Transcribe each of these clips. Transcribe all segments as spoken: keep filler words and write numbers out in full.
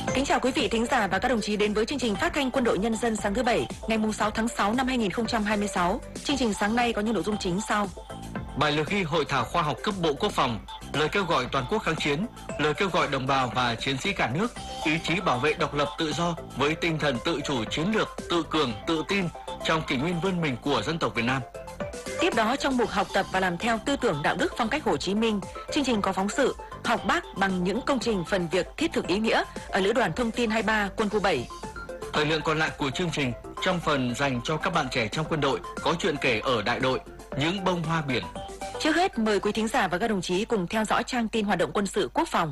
Kính chào quý vị thính giả và các đồng chí đến với chương trình phát thanh Quân đội Nhân dân sáng thứ Bảy, ngày sáu tháng sáu năm hai nghìn không trăm hai mươi sáu. Chương trình sáng nay có những nội dung chính sau: Bài lược ghi hội thảo khoa học cấp Bộ Quốc phòng, lời kêu gọi toàn quốc kháng chiến, lời kêu gọi đồng bào và chiến sĩ cả nước, ý chí bảo vệ độc lập tự do với tinh thần tự chủ chiến lược, tự cường, tự tin trong kỷ nguyên vươn mình của dân tộc Việt Nam. Tiếp đó, trong mục học tập và làm theo tư tưởng đạo đức phong cách Hồ Chí Minh, chương trình có phóng sự học Bác bằng những công trình phần việc thiết thực ý nghĩa ở Lữ đoàn Thông tin hai mươi ba Quân khu bảy. Thời lượng còn lại của chương trình trong phần dành cho các bạn trẻ trong quân đội có chuyện kể ở đại đội, những bông hoa biển. Trước hết, mời quý thính giả và các đồng chí cùng theo dõi trang tin hoạt động quân sự quốc phòng.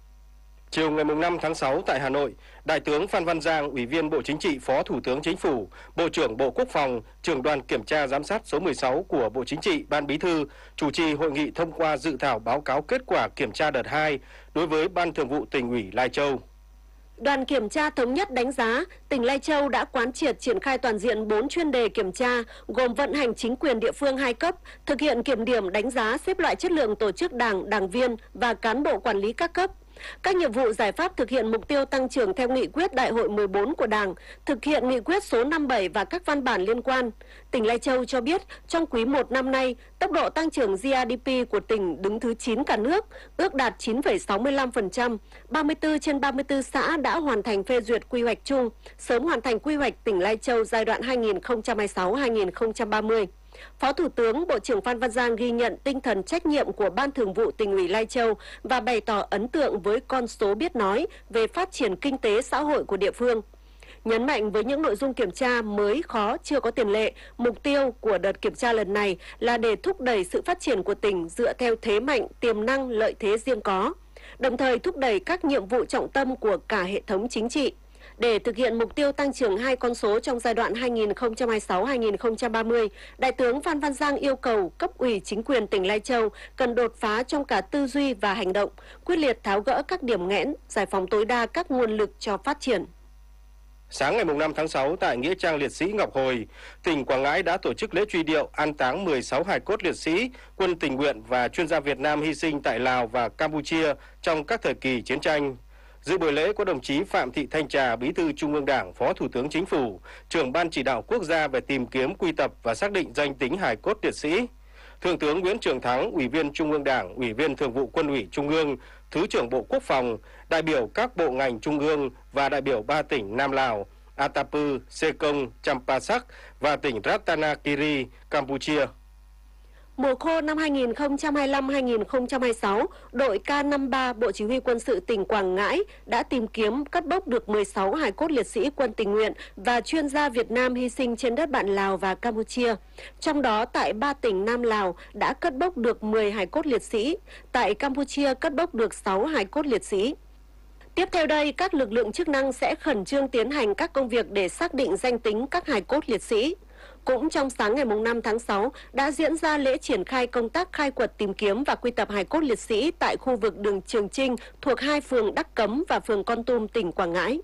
Chiều ngày năm tháng sáu tại Hà Nội, Đại tướng Phan Văn Giang, Ủy viên Bộ Chính trị, Phó Thủ tướng Chính phủ, Bộ trưởng Bộ Quốc phòng, trưởng đoàn kiểm tra giám sát số mười sáu của Bộ Chính trị, Ban Bí thư chủ trì hội nghị thông qua dự thảo báo cáo kết quả kiểm tra đợt hai đối với Ban Thường vụ Tỉnh ủy Lai Châu. Đoàn kiểm tra thống nhất đánh giá, tỉnh Lai Châu đã quán triệt triển khai toàn diện bốn chuyên đề kiểm tra, gồm vận hành chính quyền địa phương hai cấp, thực hiện kiểm điểm đánh giá xếp loại chất lượng tổ chức đảng, đảng viên và cán bộ quản lý các cấp. Các nhiệm vụ giải pháp thực hiện mục tiêu tăng trưởng theo nghị quyết Đại hội mười bốn của Đảng, thực hiện nghị quyết số năm mươi bảy và các văn bản liên quan. Tỉnh Lai Châu cho biết, trong quý một năm nay, tốc độ tăng trưởng giê đê pê của tỉnh đứng thứ chín cả nước, ước đạt chín phẩy sáu mươi lăm phần trăm, ba mươi tư trên ba mươi tư xã đã hoàn thành phê duyệt quy hoạch chung, sớm hoàn thành quy hoạch tỉnh Lai Châu giai đoạn hai nghìn không trăm hai mươi sáu đến hai nghìn không trăm ba mươi. Phó Thủ tướng, Bộ trưởng Phan Văn Giang ghi nhận tinh thần trách nhiệm của Ban Thường vụ Tỉnh ủy Lai Châu và bày tỏ ấn tượng với con số biết nói về phát triển kinh tế xã hội của địa phương. Nhấn mạnh với những nội dung kiểm tra mới, khó, chưa có tiền lệ, mục tiêu của đợt kiểm tra lần này là để thúc đẩy sự phát triển của tỉnh dựa theo thế mạnh, tiềm năng, lợi thế riêng có, đồng thời thúc đẩy các nhiệm vụ trọng tâm của cả hệ thống chính trị. Để thực hiện mục tiêu tăng trưởng hai con số trong giai đoạn hai nghìn không trăm hai mươi sáu đến hai nghìn không trăm ba mươi, Đại tướng Phan Văn Giang yêu cầu cấp ủy chính quyền tỉnh Lai Châu cần đột phá trong cả tư duy và hành động, quyết liệt tháo gỡ các điểm nghẽn, giải phóng tối đa các nguồn lực cho phát triển. Sáng ngày năm tháng sáu tại Nghĩa trang Liệt sĩ Ngọc Hồi, tỉnh Quảng Ngãi đã tổ chức lễ truy điệu an táng mười sáu hài cốt liệt sĩ, quân tình nguyện và chuyên gia Việt Nam hy sinh tại Lào và Campuchia trong các thời kỳ chiến tranh. Dự buổi lễ có đồng chí Phạm Thị Thanh Trà, Bí thư Trung ương Đảng, Phó Thủ tướng Chính phủ, trưởng Ban Chỉ đạo Quốc gia về tìm kiếm, quy tập và xác định danh tính hài cốt liệt sĩ. Thượng tướng Nguyễn Trường Thắng, Ủy viên Trung ương Đảng, Ủy viên Thường vụ Quân ủy Trung ương, Thứ trưởng Bộ Quốc phòng, đại biểu các bộ ngành Trung ương và đại biểu ba tỉnh Nam Lào, Atapu, Sekong, Champasak và tỉnh Ratanakiri, Campuchia. Mùa khô năm hai nghìn không trăm hai mươi lăm đến hai nghìn không trăm hai mươi sáu, đội K năm mươi ba Bộ Chỉ huy Quân sự tỉnh Quảng Ngãi đã tìm kiếm cất bốc được mười sáu hài cốt liệt sĩ quân tình nguyện và chuyên gia Việt Nam hy sinh trên đất bạn Lào và Campuchia. Trong đó, tại ba tỉnh Nam Lào đã cất bốc được mười hài cốt liệt sĩ, tại Campuchia cất bốc được sáu hài cốt liệt sĩ. Tiếp theo đây, các lực lượng chức năng sẽ khẩn trương tiến hành các công việc để xác định danh tính các hài cốt liệt sĩ. Cũng trong sáng ngày năm tháng sáu đã diễn ra lễ triển khai công tác khai quật tìm kiếm và quy tập hài cốt liệt sĩ tại khu vực đường Trường Chinh thuộc hai phường Đắc Cấm và phường Kon Tum, tỉnh Quảng Ngãi.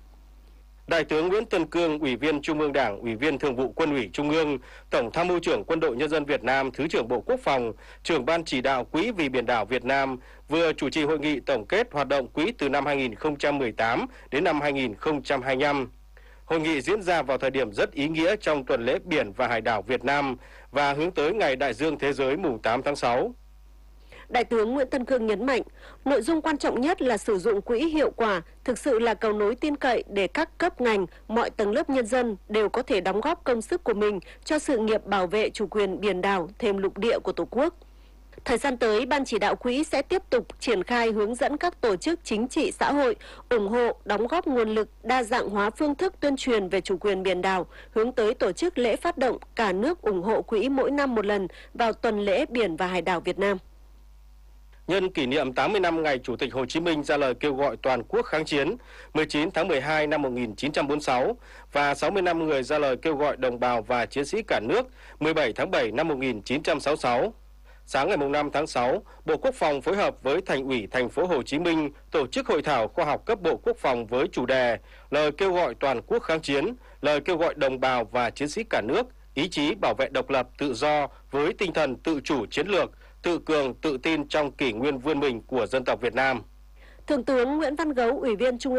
Đại tướng Nguyễn Tân Cương, Ủy viên Trung ương Đảng, Ủy viên Thường vụ Quân ủy Trung ương, Tổng Tham mưu trưởng Quân đội Nhân dân Việt Nam, Thứ trưởng Bộ Quốc phòng, trưởng Ban Chỉ đạo Quỹ vì biển đảo Việt Nam vừa chủ trì hội nghị tổng kết hoạt động quỹ từ năm hai nghìn không trăm mười tám đến năm hai nghìn không trăm hai mươi lăm. Hội nghị diễn ra vào thời điểm rất ý nghĩa trong tuần lễ biển và hải đảo Việt Nam và hướng tới Ngày Đại dương Thế giới mùng tám tháng sáu. Đại tướng Nguyễn Tân Cương nhấn mạnh, nội dung quan trọng nhất là sử dụng quỹ hiệu quả, thực sự là cầu nối tin cậy để các cấp ngành, mọi tầng lớp nhân dân đều có thể đóng góp công sức của mình cho sự nghiệp bảo vệ chủ quyền biển đảo, thềm lục địa của Tổ quốc. Thời gian tới, Ban chỉ đạo quỹ sẽ tiếp tục triển khai hướng dẫn các tổ chức chính trị xã hội ủng hộ, đóng góp nguồn lực, đa dạng hóa phương thức tuyên truyền về chủ quyền biển đảo, hướng tới tổ chức lễ phát động cả nước ủng hộ quỹ mỗi năm một lần vào tuần lễ biển và hải đảo Việt Nam. Nhân kỷ niệm tám mươi năm ngày Chủ tịch Hồ Chí Minh ra lời kêu gọi toàn quốc kháng chiến mười chín tháng mười hai năm một nghìn chín trăm bốn mươi sáu và sáu mươi năm người ra lời kêu gọi đồng bào và chiến sĩ cả nước mười bảy tháng bảy năm một nghìn chín trăm sáu mươi sáu. Sáng ngày năm tháng sáu, Bộ Quốc phòng phối hợp với Thành ủy Thành phố Hồ Chí Minh tổ chức hội thảo khoa học cấp Bộ Quốc phòng với chủ đề lời kêu gọi toàn quốc kháng chiến, lời kêu gọi đồng bào và chiến sĩ cả nước, ý chí bảo vệ độc lập tự do với tinh thần tự chủ chiến lược, tự cường, tự tin trong kỷ nguyên vươn mình của dân tộc Việt Nam. Thượng tướng Nguyễn Văn Gấu, Ủy viên Trung ương